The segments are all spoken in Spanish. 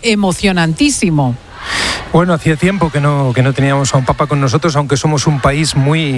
emocionantísimo. Bueno, hacía tiempo que no teníamos a un papa con nosotros, aunque somos un país muy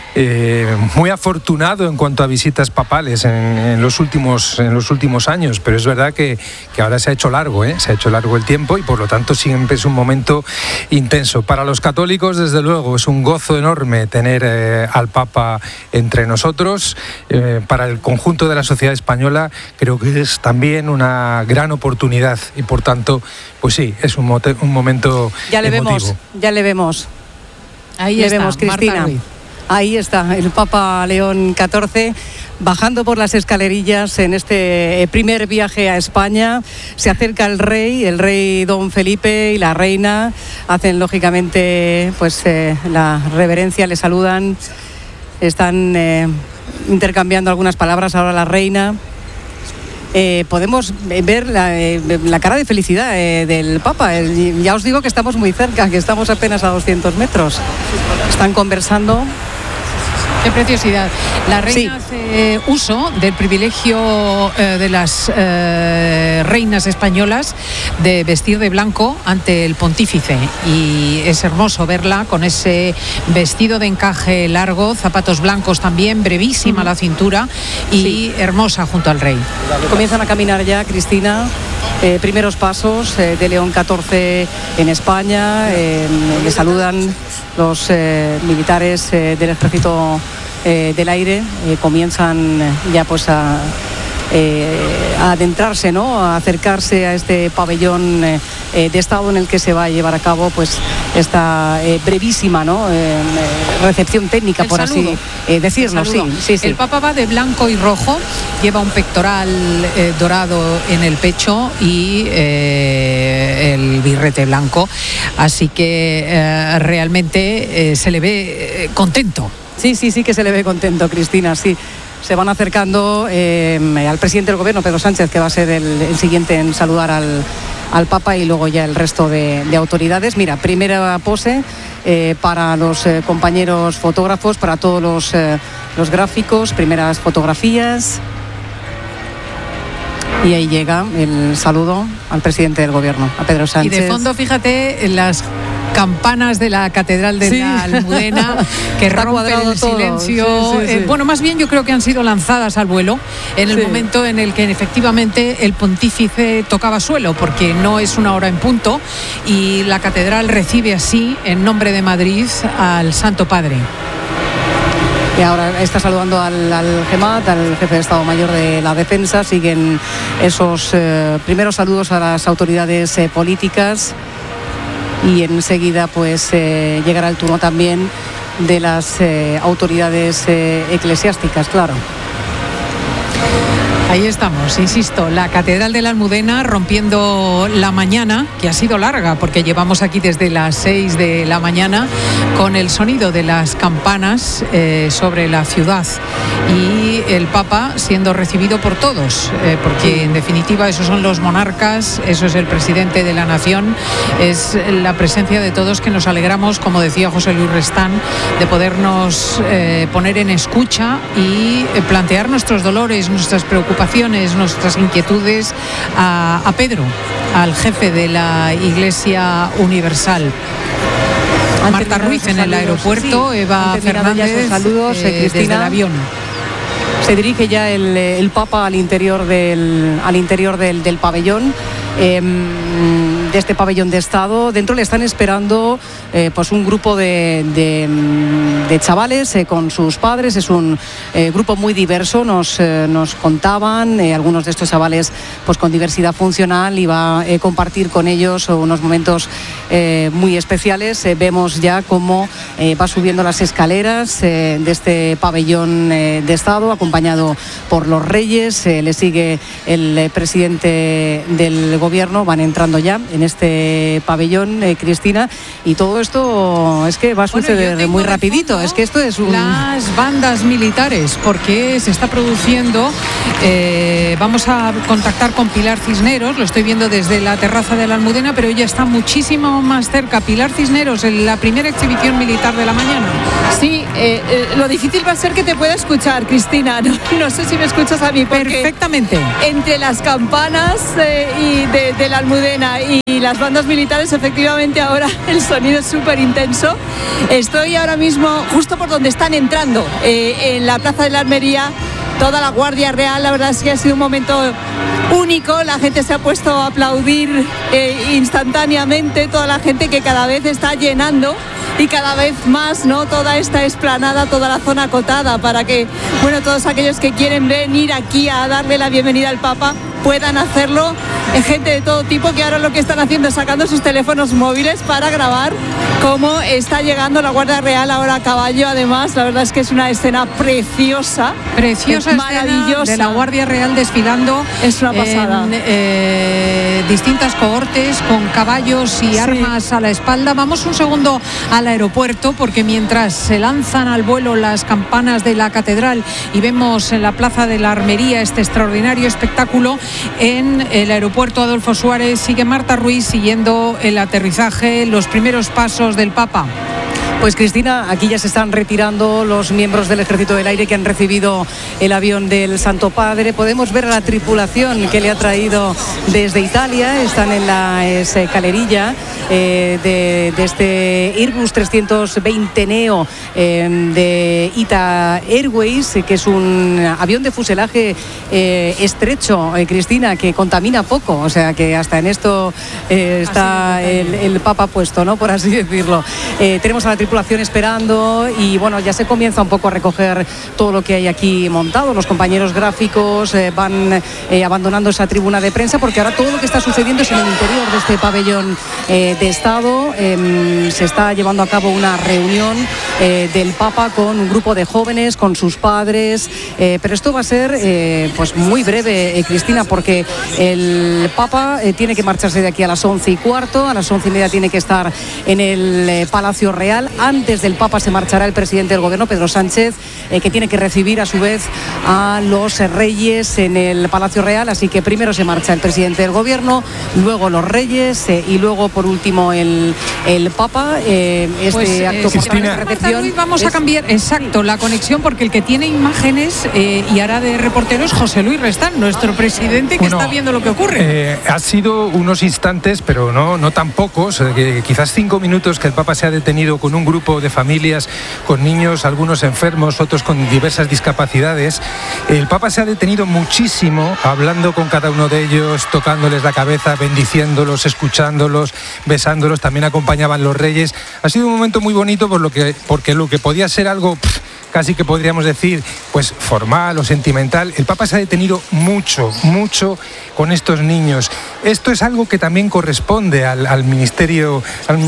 afortunado en cuanto a visitas papales en los últimos años, pero es verdad que ahora se ha hecho largo el tiempo, y por lo tanto siempre es un momento intenso. Para los católicos, desde luego, es un gozo enorme tener al Papa entre nosotros. Para el conjunto de la sociedad española creo que es también una gran oportunidad, y por tanto, pues sí, es un momento emotivo. Ya le vemos. Ahí le está, vemos, Cristina. Marta Ruiz. Ahí está el Papa León XIV bajando por las escalerillas en este primer viaje a España. Se acerca el rey Don Felipe y la reina. Hacen lógicamente pues la reverencia, le saludan. Están intercambiando algunas palabras ahora la reina. Podemos ver la cara de felicidad del Papa. Ya os digo que estamos muy cerca, que estamos apenas a 200 metros. Están conversando. Qué preciosidad. La reina hace uso del privilegio de las reinas españolas de vestir de blanco ante el pontífice, y es hermoso verla con ese vestido de encaje largo, zapatos blancos también, brevísima la cintura y hermosa junto al rey. Comienzan a caminar ya, Cristina. Primeros pasos de León XIV en España. Le saludan los militares del Ejército del Aire. Comienzan ya pues a adentrarse, ¿no? A acercarse a este pabellón de Estado en el que se va a llevar a cabo pues esta brevísima, ¿no? Recepción técnica, por así decirlo. Sí. El Papa va de blanco y rojo, lleva un pectoral dorado en el pecho y el birrete blanco, así que realmente se le ve contento. Sí que se le ve contento, Cristina, sí. Se van acercando al presidente del gobierno, Pedro Sánchez, que va a ser el siguiente en saludar al Papa, y luego ya el resto de autoridades. Mira, primera pose para los compañeros fotógrafos, para todos los gráficos, primeras fotografías. Y ahí llega el saludo al presidente del gobierno, a Pedro Sánchez. Y de fondo, fíjate, las campanas de la Catedral de la Almudena que rompen el silencio. Sí. Bueno, más bien yo creo que han sido lanzadas al vuelo en el momento en el que efectivamente el pontífice tocaba suelo, porque no es una hora en punto, y la Catedral recibe así, en nombre de Madrid, al Santo Padre. Y ahora está saludando al GEMAT, al jefe de Estado Mayor de la Defensa. Siguen esos primeros saludos a las autoridades políticas, y enseguida pues llegará el turno también de las autoridades eclesiásticas, claro. Ahí estamos, insisto, la Catedral de la Almudena rompiendo la mañana, que ha sido larga porque llevamos aquí desde las 6 de la mañana con el sonido de las campanas sobre la ciudad, y el Papa siendo recibido por todos, porque en definitiva esos son los monarcas, eso es el presidente de la nación, es la presencia de todos que nos alegramos, como decía José Luis Restán, de podernos poner en escucha y plantear nuestros dolores, nuestras preocupaciones, nuestras inquietudes a Pedro, al jefe de la Iglesia Universal. Marta Ruiz en el aeropuerto, Eva Fernández saludos, desde el avión. Se dirige ya el Papa al interior del pabellón, de este pabellón de Estado. Dentro le están esperando pues un grupo de chavales con sus padres. Es un grupo muy diverso, nos contaban. Algunos de estos chavales pues con diversidad funcional, y va a compartir con ellos unos momentos muy especiales. Vemos ya cómo va subiendo las escaleras de este pabellón de Estado, acompañado por los reyes. Le sigue el presidente del gobierno. Van entrando ya en este pabellón, Cristina, y todo esto es que va a suceder muy rapidito. Es que esto es las bandas militares, porque se está produciendo. Vamos a contactar con Pilar Cisneros, lo estoy viendo desde la terraza de la Almudena, pero ella está muchísimo más cerca. Pilar Cisneros, en la primera exhibición militar de la mañana. Sí, lo difícil va a ser que te pueda escuchar, Cristina. No sé si me escuchas a mí. Perfectamente. Entre las campanas y de la Almudena y las bandas militares, efectivamente ahora el sonido es súper intenso. Estoy ahora mismo justo por donde están entrando, en la Plaza de la Armería, toda la Guardia Real. La verdad es que ha sido un momento único, la gente se ha puesto a aplaudir instantáneamente, toda la gente que cada vez está llenando y cada vez más, ¿no?, toda esta explanada, toda la zona acotada, para que, bueno, todos aquellos que quieren venir aquí a darle la bienvenida al Papa puedan hacerlo. Gente de todo tipo que ahora lo que están haciendo es sacando sus teléfonos móviles para grabar cómo está llegando la Guardia Real ahora a caballo. Además, la verdad es que es una escena preciosa, maravillosa, de la Guardia Real desfilando. Es una pasada. En distintas cohortes con caballos y armas a la espalda. Vamos un segundo al aeropuerto, porque mientras se lanzan al vuelo las campanas de la catedral y vemos en la Plaza de la Armería este extraordinario espectáculo, en el aeropuerto Adolfo Suárez sigue Marta Ruiz siguiendo el aterrizaje, los primeros pasos del Papa. Pues Cristina, aquí ya se están retirando los miembros del Ejército del Aire que han recibido el avión del Santo Padre. Podemos ver a la tripulación que le ha traído desde Italia. Están en la escalerilla de este Airbus 320 Neo de Ita Airways, que es un avión de fuselaje estrecho, Cristina, que contamina poco. O sea que hasta en esto está el Papa puesto, ¿no?, por así decirlo. Tenemos a la tripulación esperando y bueno, ya se comienza un poco a recoger todo lo que hay aquí montado. Los compañeros gráficos van abandonando esa tribuna de prensa, porque ahora todo lo que está sucediendo es en el interior de este pabellón de Estado. Se está llevando a cabo una reunión del Papa con un grupo de jóvenes, con sus padres, pero esto va a ser pues muy breve, Cristina, porque el Papa tiene que marcharse de aquí a las 11:15, a las 11:30 tiene que estar en el Palacio Real. Antes del Papa se marchará el presidente del Gobierno, Pedro Sánchez, que tiene que recibir a su vez a los reyes en el Palacio Real. Así que primero se marcha el presidente del Gobierno, luego los reyes y luego por último el Papa. Acto Cristina, de recepción. Vamos a cambiar la conexión, porque el que tiene imágenes y hará de reportero es José Luis Restán, nuestro presidente, que está viendo lo que ocurre. Ha sido unos instantes, pero no tan pocos, quizás 5 minutos, que el Papa se ha detenido con un grupo de familias, con niños, algunos enfermos, otros con diversas discapacidades. El Papa se ha detenido muchísimo, hablando con cada uno de ellos, tocándoles la cabeza, bendiciéndolos, escuchándolos, besándolos. También acompañaban los reyes. Ha sido un momento muy bonito porque lo que podía ser algo casi que podríamos decir pues formal o sentimental, el Papa se ha detenido mucho con estos niños. Esto es algo que también corresponde al ministerio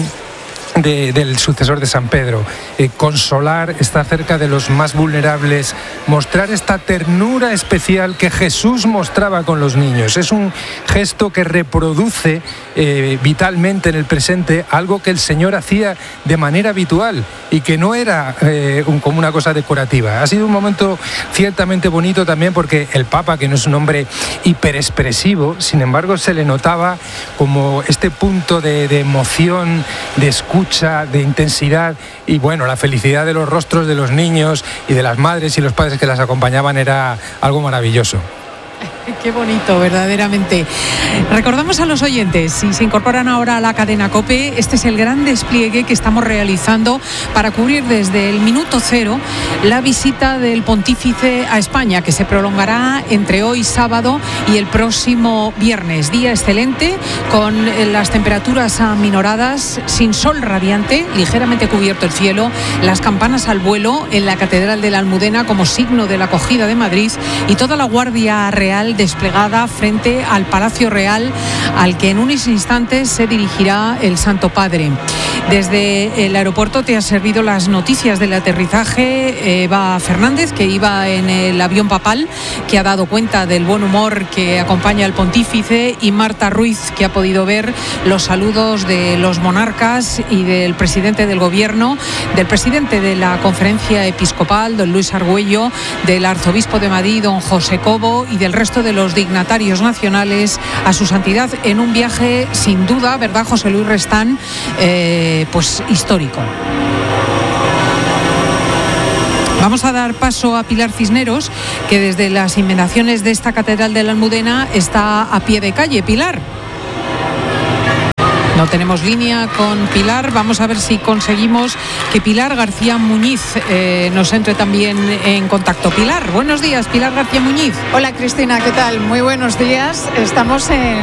del sucesor de San Pedro, consolar, estar cerca de los más vulnerables, mostrar esta ternura especial que Jesús mostraba con los niños. Es un gesto que reproduce vitalmente en el presente algo que el Señor hacía de manera habitual y que no era como una cosa decorativa. Ha sido un momento ciertamente bonito también, porque el Papa, que no es un hombre hiperexpresivo, sin embargo se le notaba como este punto de emoción, de escucha, de intensidad, y bueno, la felicidad de los rostros de los niños y de las madres y los padres que las acompañaban era algo maravilloso. Qué bonito, verdaderamente. Recordamos a los oyentes, si se incorporan ahora a la cadena COPE, este es el gran despliegue que estamos realizando para cubrir desde el minuto cero la visita del pontífice a España, que se prolongará entre hoy sábado y el próximo viernes. Día excelente, con las temperaturas aminoradas, sin sol radiante, ligeramente cubierto el cielo, las campanas al vuelo en la Catedral de la Almudena como signo de la acogida de Madrid, y toda la Guardia Real desplegada frente al Palacio Real, al que en unos instantes se dirigirá el Santo Padre. Desde el aeropuerto te ha servido las noticias del aterrizaje Eva Fernández, que iba en el avión papal, que ha dado cuenta del buen humor que acompaña al pontífice, y Marta Ruiz, que ha podido ver los saludos de los monarcas y del presidente del Gobierno, del presidente de la Conferencia Episcopal, don Luis Argüello, del arzobispo de Madrid, don José Cobo, y del resto de los dignatarios nacionales a su santidad, en un viaje sin duda, ¿verdad, José Luis Restán? Pues histórico. Vamos a dar paso a Pilar Cisneros, que desde las inmediaciones de esta Catedral de la Almudena está a pie de calle. Pilar. No tenemos línea con Pilar. Vamos a ver si conseguimos que Pilar García Muñiz nos entre también en contacto. Pilar, buenos días, Pilar García Muñiz. Hola Cristina, ¿qué tal? Muy buenos días. Estamos en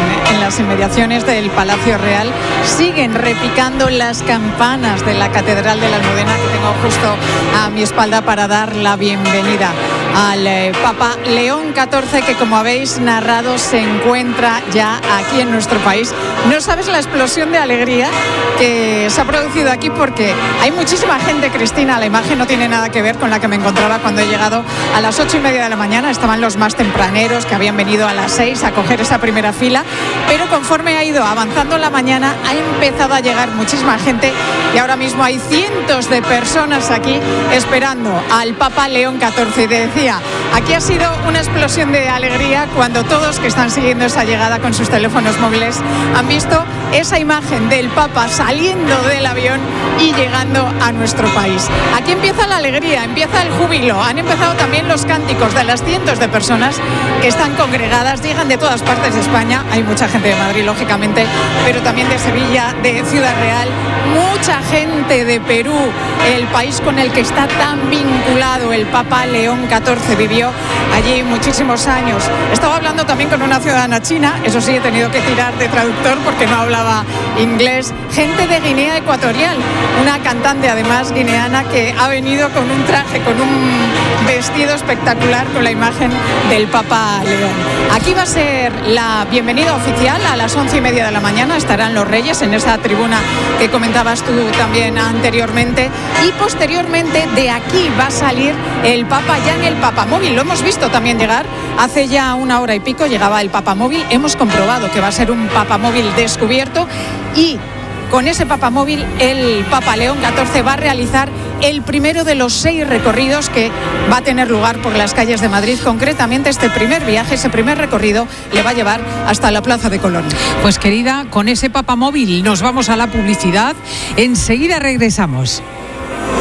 las inmediaciones del Palacio Real. Siguen repicando las campanas de la Catedral de la Almudena, que tengo justo a mi espalda para dar la bienvenida al Papa León XIV, que como habéis narrado se encuentra ya aquí en nuestro país. No sabes la explosión de alegría que se ha producido aquí porque hay muchísima gente, Cristina. La imagen no tiene nada que ver con la que me encontraba cuando he llegado a las 8:30 de la mañana. Estaban los más tempraneros que habían venido a las 6 a coger esa primera fila, pero conforme ha ido avanzando la mañana ha empezado a llegar muchísima gente y ahora mismo hay cientos de personas aquí esperando al Papa León XIV. Y decía, aquí ha sido una explosión de alegría cuando todos que están siguiendo esa llegada con sus teléfonos móviles han visto esa imagen del Papa saliendo del avión y llegando a nuestro país. Aquí empieza la alegría, empieza el júbilo. Han empezado también los cánticos de las cientos de personas que están congregadas, llegan de todas partes de España. Hay mucha gente de Madrid, lógicamente, pero también de Sevilla, de Ciudad Real, mucha gente de Perú, el país con el que está tan vinculado el Papa León XIV. Vivió allí muchísimos años. Estaba hablando también con una ciudadana china, eso sí, he tenido que tirar de traductor porque no hablaba inglés. Gente de Guinea Ecuatorial, una cantante además guineana que ha venido con un traje, con un vestido espectacular con la imagen del Papa León. Aquí va a ser la bienvenida oficial a las 11:30 de la mañana. Estarán los reyes en esa tribuna que comentabas tú también anteriormente, y posteriormente de aquí va a salir el Papa ya en el papamóvil. Lo hemos visto también llegar hace ya 1 hora y pico, llegaba el papamóvil. Hemos comprobado que va a ser un papamóvil descubierto y con ese papamóvil el Papa León XIV va a realizar el primero de los 6 recorridos que va a tener lugar por las calles de Madrid. Concretamente, este primer viaje, ese primer recorrido, le va a llevar hasta la Plaza de Colón. Pues querida, con ese papamóvil nos vamos a la publicidad. Enseguida regresamos.